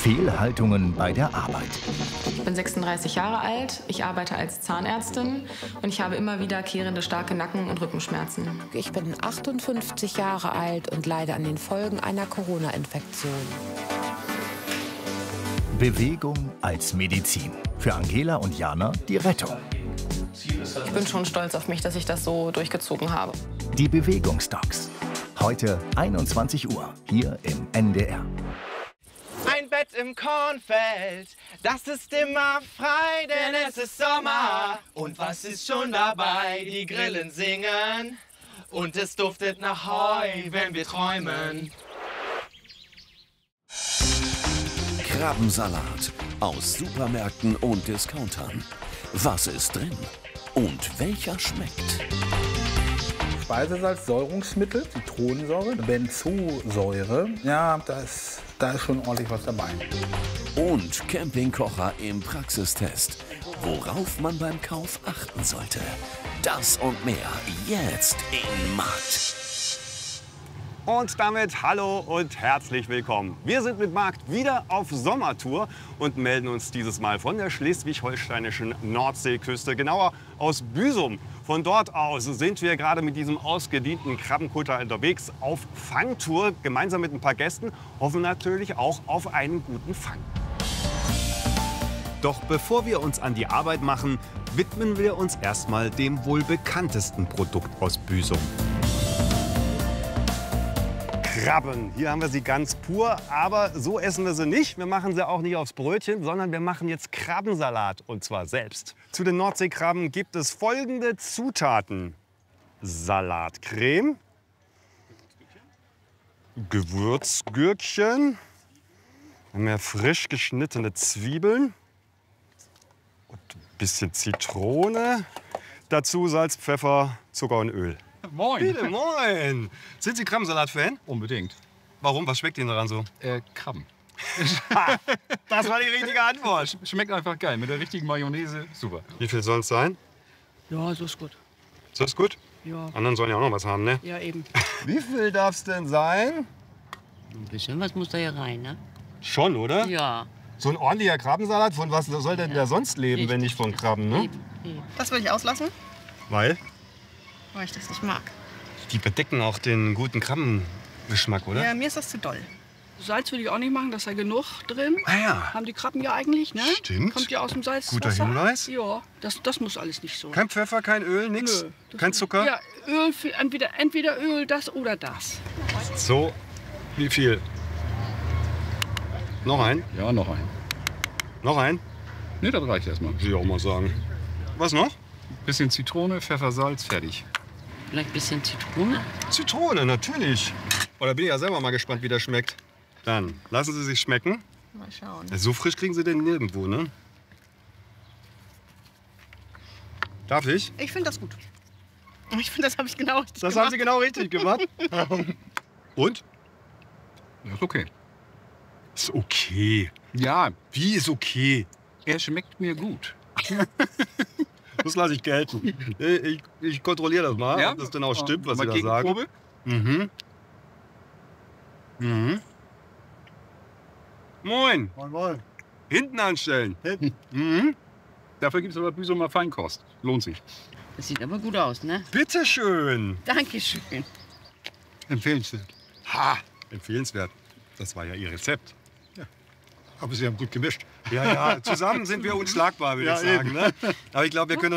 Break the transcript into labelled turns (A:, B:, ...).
A: Fehlhaltungen bei der Arbeit.
B: Ich bin 36 Jahre alt, ich arbeite als Zahnärztin und ich habe immer wiederkehrende starke Nacken- und Rückenschmerzen.
C: Ich bin 58 Jahre alt und leide an den Folgen einer Corona-Infektion.
A: Bewegung als Medizin. Für Angela und Jana die Rettung.
B: Ich bin schon stolz auf mich, dass ich das so durchgezogen habe.
A: Die Bewegungsdocs. Heute 21 Uhr hier im NDR.
D: Ein Bett im Kornfeld, das ist immer frei, denn es ist Sommer. Und was ist schon dabei? Die Grillen singen und es duftet nach Heu, wenn wir träumen.
E: Krabbensalat aus Supermärkten und Discountern. Was ist drin und welcher schmeckt?
F: Speisesalz, Säurungsmittel, Zitronensäure, Benzosäure. Ja, da ist schon ordentlich was dabei.
E: Und Campingkocher im Praxistest. Worauf man beim Kauf achten sollte. Das und mehr jetzt in Markt.
G: Und damit hallo und herzlich willkommen. Wir sind mit Markt wieder auf Sommertour und melden uns dieses Mal von der schleswig-holsteinischen Nordseeküste, genauer aus Büsum. Von dort aus sind wir gerade mit diesem ausgedienten Krabbenkutter unterwegs auf Fangtour, gemeinsam mit ein paar Gästen, hoffen natürlich auch auf einen guten Fang. Doch bevor wir uns an die Arbeit machen, widmen wir uns erstmal dem wohl bekanntesten Produkt aus Büsum. Krabben. Hier haben wir sie ganz pur, aber so essen wir sie nicht. Wir machen sie auch nicht aufs Brötchen, sondern wir machen jetzt Krabbensalat und zwar selbst. Zu den Nordseekrabben gibt es folgende Zutaten: Salatcreme, Gewürzgürkchen, mehr frisch geschnittene Zwiebeln und ein bisschen Zitrone. Dazu Salz, Pfeffer, Zucker und Öl.
H: Moin.
G: Bitte, moin. Sind Sie Krabbensalat-Fan?
H: Unbedingt.
G: Warum? Was schmeckt Ihnen daran so?
H: Krabben.
G: Das war die richtige Antwort.
H: Schmeckt einfach geil. Mit der richtigen Mayonnaise, super.
G: Wie viel soll es sein?
I: Ja, so ist gut.
G: Ist das gut?
I: Ja,
G: Anderen sollen ja auch noch was haben, ne?
I: ja eben.
G: Wie viel darf es denn sein?
I: Ein bisschen was muss da hier rein, ne?
G: Schon, oder?
I: Ja.
G: So ein ordentlicher Krabbensalat, von was soll denn der sonst leben, wenn nicht von Krabben, ne?
I: Eben.
J: Das würde ich auslassen,
G: Weil?
J: weil ich das nicht mag.
G: Die bedecken auch den guten Krabbengeschmack, oder?
J: Ja, mir ist das zu doll.
K: Salz würde ich auch nicht machen, da ist ja genug drin.
G: Ah ja.
K: Haben die Krabben ja eigentlich, ne?
G: Stimmt.
K: Kommt ja aus dem Salzwasser.
G: Guter Hinweis.
K: Ja, das muss alles nicht so.
G: Kein Pfeffer, kein Öl, nix?
K: Nö, das
G: Kein
K: nicht.
G: Zucker?
K: Ja, Öl, entweder Öl, das oder das.
G: So, wie viel? Noch ein?
H: Ja, noch ein.
G: Noch ein?
H: Ne, das reicht erstmal.
G: Würde ich auch mal sagen. Was noch?
H: Bisschen Zitrone, Pfeffer, Salz, fertig.
I: Vielleicht ein bisschen Zitrone.
G: Zitrone, natürlich. Oh, da bin ich ja selber mal gespannt, wie das schmeckt. Dann lassen Sie sich schmecken.
J: Mal schauen.
G: So frisch kriegen Sie den nirgendwo, ne? Darf ich?
J: Ich finde das gut. Ich finde, das habe ich genau richtig
G: Das
J: gemacht.
G: haben Sie genau richtig gemacht. Und?
H: Das ist okay.
G: Ist okay.
H: Ja,
G: Wie ist okay?
H: er schmeckt mir gut.
G: Das lasse ich gelten. Ich kontrolliere das mal, ob das denn auch stimmt, was Sie da sagen.
H: Gegenprobe?
G: Mhm. Mhm. Moin.
F: Moin, moin.
G: Hinten anstellen.
H: Mhm. Dafür gibt es aber Büsumer Feinkost. Lohnt sich.
I: Das sieht aber gut aus, ne?
G: Bitteschön.
I: Dankeschön.
F: Empfehlenswert.
G: Ha, empfehlenswert. Das war ja Ihr Rezept.
F: Aber Sie haben gut gemischt.
G: Ja, ja, zusammen sind wir unschlagbar, würde ich sagen. Ne? Aber ich glaube, wir können